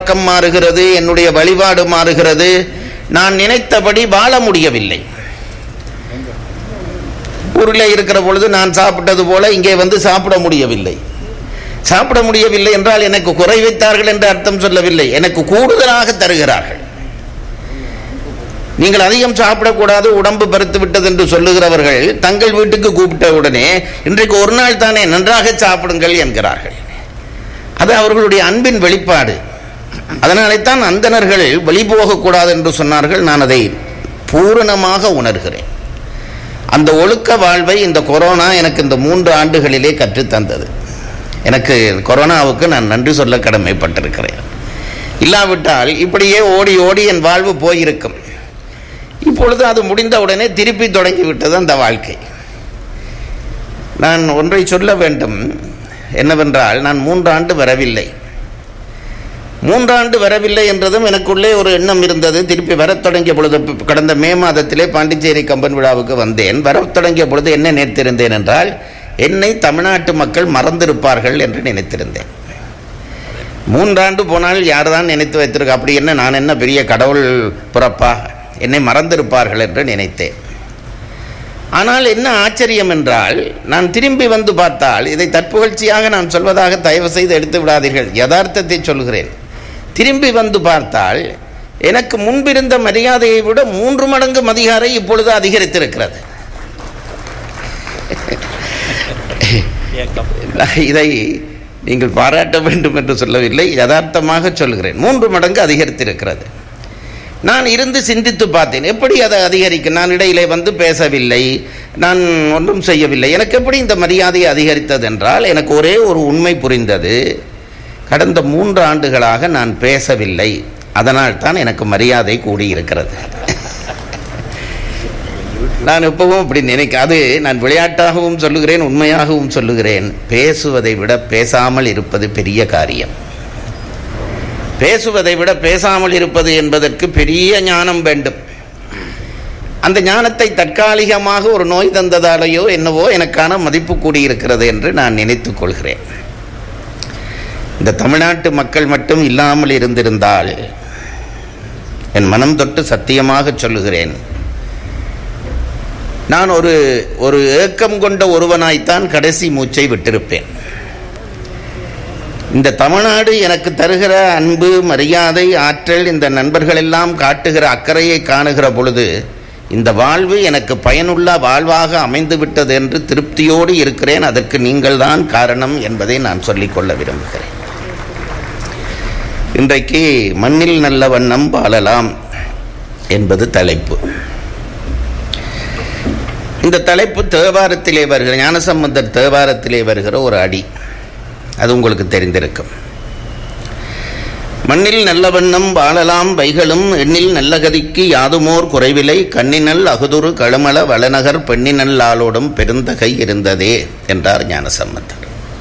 பழக்கம் மாறுகிறது, என்னுடைய வழிபாடு மாறுகிறது. நான் நினைத்தபடி வாழ முடியவில்லை. ஊரில் இருக்கிற பொழுது நான் சாப்பிட்டது போல இங்கே வந்து சாப்பிட முடியவில்லை. சாப்பிட முடியவில்லை என்றால் எனக்கு குறை வைத்தார்கள் என்று அர்த்தம் சொல்லவில்லை, எனக்கு கூடுதலாக தருகிறார்கள். நீங்கள் அதிகம் சாப்பிடக்கூடாது, உடம்பு பருத்து விட்டது என்று சொல்லுகிறவர்கள் தங்கள் வீட்டுக்கு கூப்பிட்ட உடனே இன்றைக்கு ஒரு நாள் தானே, நன்றாக சாப்பிடுங்கள் என்கிறார்கள். அது அவர்களுடைய அன்பின் வெளிப்பாடு. அதனாலே தான் அந்தணர்கள் வழி போகக்கூடாது என்று சொன்னார்கள். நான் அதை பூரணமாக உணர்கிறேன். அந்த ஒழுக்க வாழ்வை இந்த கொரோனா எனக்கு இந்த 3 ஆண்டுகளிலே கற்றுத்தந்தது. எனக்கு கொரோனாவுக்கு நான் நன்றி சொல்ல கடமைப்பட்டிருக்கிறேன். இல்லாவிட்டால் இப்படியே ஓடி ஓடி என் வாழ்வு போயிருக்கும். இப்பொழுது அது முடிந்தவுடனே திருப்பி தொடங்கிவிட்டது அந்த வாழ்க்கை. நான் ஒன்றை சொல்ல வேண்டும், என்னவென்றால் நான் 3 ஆண்டு வரவில்லை. 3 ஆண்டு வரவில்லை என்றதும் எனக்குள்ளே ஒரு எண்ணம் இருந்தது. திருப்பி வரத் தொடங்கிய பொழுது, கடந்த மே மாதத்திலே பாண்டிச்சேரி கம்பன் விழாவுக்கு வந்தேன். வரத் தொடங்கிய பொழுது என்ன நினைத்திருந்தேன் என்றால், என்னை தமிழ்நாட்டு மக்கள் மறந்திருப்பார்கள் என்று நினைத்திருந்தேன். 3 ஆண்டு போனால் யார் தான் நினைத்து வைத்திருக்க, அப்படி என்ன நான் என்ன பெரிய கடவுள் புறப்பா, என்னை மறந்திருப்பார்கள் என்று நினைத்தேன். ஆனால் என்ன ஆச்சரியம் என்றால், நான் திரும்பி வந்து பார்த்தால், இதை தற்புகழ்ச்சியாக நான் சொல்வதாக தயவு செய்து எடுத்து விடாதீர்கள், யதார்த்தத்தை சொல்கிறேன். திரும்பி வந்து பார்த்தால் எனக்கு முன்பிருந்த மரியாதையை விட 3 மடங்கு மதிகாரை இப்பொழுது அதிகரித்திருக்கிறது. இதை நீங்கள் பாராட்ட வேண்டும் என்று சொல்லவில்லை, யதார்த்தமாக சொல்கிறேன். 3 மடங்கு அதிகரித்திருக்கிறது. நான் இருந்து சிந்தித்து பார்த்தேன், எப்படி அதை அதிகரிக்கும்? நான் இடையிலே வந்து பேசவில்லை, நான் ஒன்றும் செய்யவில்லை. எனக்கு எப்படி இந்த மரியாதை அதிகரித்தது என்றால், எனக்கு ஒரே ஒரு உண்மை புரிந்தது. கடந்த 3 ஆண்டுகளாக நான் பேசவில்லை, அதனால் தான் எனக்கு மரியாதை கூடியிருக்கிறது. நான் எப்பவும் இப்படி அது நான் விளையாட்டாகவும் சொல்லுகிறேன், உண்மையாகவும் சொல்லுகிறேன். பேசுவதை விட பேசாமல் இருப்பது பெரிய காரியம். பேசுவதை விட பேசாமல் இருப்பது என்பதற்கு பெரிய ஞானம் வேண்டும். அந்த ஞானத்தை தற்காலிகமாக ஒரு நோய் தந்ததாலேயோ என்னவோ எனக்கான மதிப்பு கூடியிருக்கிறது என்று நான் நினைத்துக் கொள்கிறேன். இந்த தமிழ்நாட்டு மக்கள் மட்டும் இல்லாமல் இருந்திருந்தால், என் மனம் தொட்டு சத்தியமாக சொல்லுகிறேன், நான் ஒரு ஏக்கம் கொண்ட ஒருவனாய்த்தான் கடைசி மூச்சை விட்டிருப்பேன். இந்த தமிழ்நாடு எனக்கு தருகிற அன்பு, மரியாதை, ஆற்றல், இந்த நண்பர்கள் எல்லாம் காட்டுகிற அக்கறையை காணுகிற பொழுது இந்த வாழ்வு எனக்கு பயனுள்ள வாழ்வாக அமைந்து விட்டது என்று திருப்தியோடு இருக்கிறேன். அதற்கு நீங்கள் தான் காரணம் என்பதை நான் சொல்லிக்கொள்ள விரும்புகிறேன். இன்றைக்கு மண்ணில் நல்ல வண்ணம் வாழலாம் என்பது தலைப்பு. இந்த தலைப்பு தேவாரத்திலே வருகிற, ஞானசம்பந்தர் தேவாரத்திலே வருகிற ஒரு அடி. அது உங்களுக்கு தெரிந்திருக்கும். மண்ணில் நல்ல வண்ணம் வாழலாம் வைகளும் எண்ணில் நல்ல கதிக்கு யாதுமோர் குறைவிலை கண்ணினல் அகுதுரு களமள வளநகர் பெண்ணினல் ஆளோடும் பெருந்தகை இருந்ததே என்றார் ஞானசம்பந்தர்.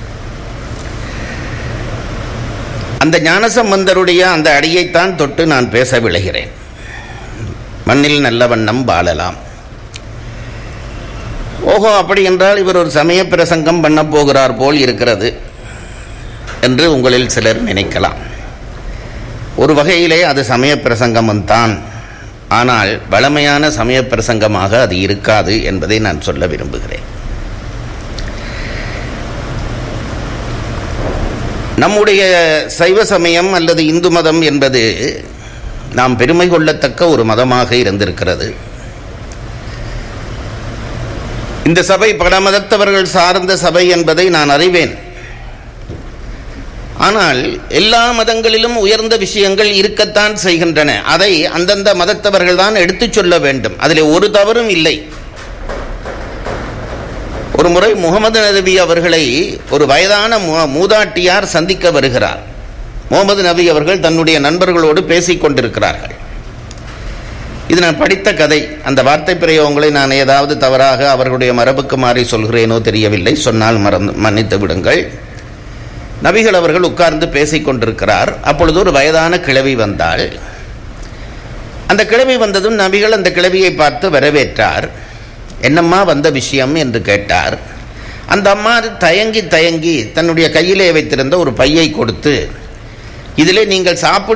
அந்த ஞானசம்பந்தருடைய அந்த அடியைத்தான் தொட்டு நான் பேச விளைகிறேன். மண்ணில் நல்ல வண்ணம் வாழலாம். ஓஹோ, அப்படி என்றால் இவர் ஒரு சமய பிரசங்கம் பண்ண போகிறார் போல் இருக்கிறது என்று உங்களில் சிலர் நினைக்கலாம். ஒரு வகையிலே அது சமய பிரசங்கமும் தான். ஆனால் வளமையான சமய பிரசங்கமாக அது இருக்காது என்பதை நான் சொல்ல விரும்புகிறேன். நம்முடைய சைவ சமயம் அல்லது இந்து மதம் என்பது நாம் பெருமை கொள்ளத்தக்க ஒரு மதமாக இருந்திருக்கிறது. இந்த சபை பல மதத்தவர்கள் சார்ந்த சபை என்பதை நான் அறிவேன். ஆனால் எல்லா மதங்களிலும் உயர்ந்த விஷயங்கள் இருக்கத்தான் செய்கின்றன. அதை அந்தந்த மதத்தவர்கள் தான் எடுத்துச் சொல்ல வேண்டும். அதில் ஒரு தவறும் இல்லை. ஒரு முறை முகமது நபி அவர்களை ஒரு வயதான மூதாட்டியார் சந்திக்க வருகிறார். முகமது நபி அவர்கள் தன்னுடைய நண்பர்களோடு பேசிக் கொண்டிருக்கிறார்கள். இது நான் படித்த கதை. அந்த வார்த்தை பிரயோகங்களை நான் ஏதாவது தவறாக அவர்களுடைய மரபுக்கு மாறி சொல்கிறேனோ தெரியவில்லை, சொன்னால் மன்னித்து விடுங்கள். நபிகள் அவர்கள் உட்கார்ந்து பேசிக் கொண்டிருக்கிறார். அப்பொழுது ஒரு வயதான கிழவி வந்தாள். அந்த கிழவி வந்ததும் நபிகள் அந்த கிழவியை பார்த்து வரவேற்றார். என்னம்மா வந்த விஷயம் என்று கேட்டார். அந்த அம்மா தயங்கி தன்னுடைய கையிலே வைத்திருந்த ஒரு பையை கொடுத்து, இதிலே நீங்கள் சாப்பிட